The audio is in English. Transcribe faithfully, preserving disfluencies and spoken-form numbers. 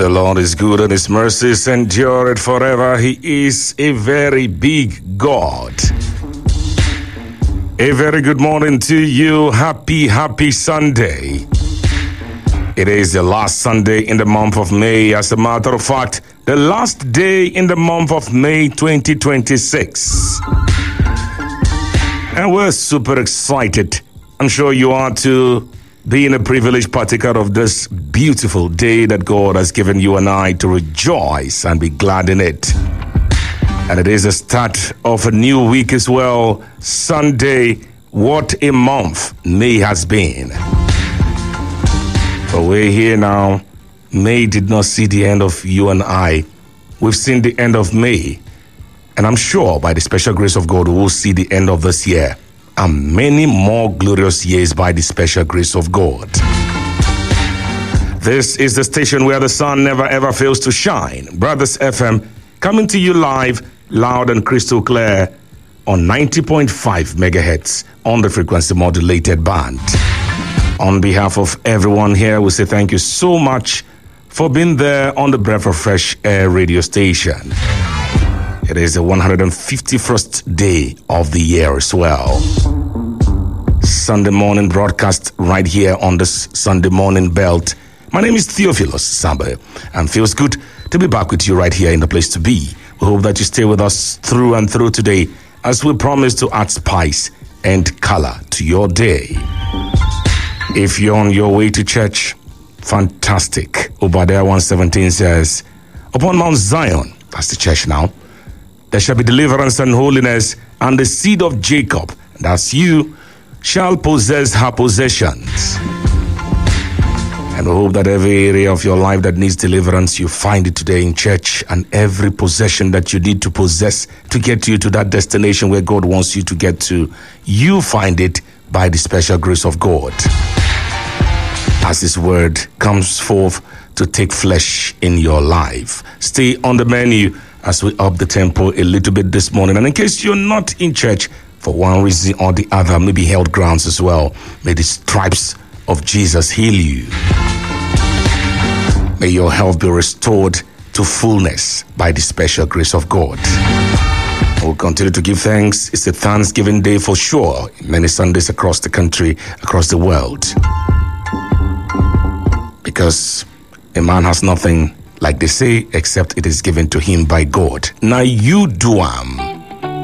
The Lord is good and his mercies endure it forever. He is a very big God. A very good morning to you. Happy, happy Sunday. It is the last Sunday in the month of May. As a matter of fact, the last day in the month of May twenty twenty-six. And we're super excited. I'm sure you are too, being a privileged partaker of this beautiful day that God has given you and I to rejoice and be glad in it. And it is the start of a new week as well. Sunday, what a month May has been. But we're here now. May did not see the end of you and I. We've seen the end of May. And I'm sure by the special grace of God, we will see the end of this year. And many more glorious years by the special grace of God. This is the station where the sun never ever fails to shine. Brothers F M, coming to you live, loud and crystal clear on ninety point five megahertz on the frequency modulated band. On behalf of everyone here, we say thank you so much for being there on the Breath of Fresh Air radio station. It is the one hundred fifty-first day of the year as well. Sunday morning broadcast right here on this Sunday morning belt. My name is Theophilus Sambe, and feels good to be back with you right here in the place to be. We hope that you stay with us through and through today as we promise to add spice and color to your day. If you're on your way to church, fantastic. Obadiah one seventeen says, upon Mount Zion, that's the church now, there shall be deliverance and holiness, and the seed of Jacob, that's you, shall possess her possessions. And we hope that every area of your life that needs deliverance, you find it today in church, and every possession that you need to possess to get you to that destination where God wants you to get to, you find it by the special grace of God. As his word comes forth to take flesh in your life. Stay on the menu as we up the tempo a little bit this morning. And in case you're not in church for one reason or the other, maybe held grounds as well, may the stripes of Jesus heal you. May your health be restored to fullness by the special grace of God. We'll continue to give thanks. It's a Thanksgiving day for sure. Many Sundays across the country, across the world. Because a man has nothing, like they say, except it is given to him by God. Now you do am.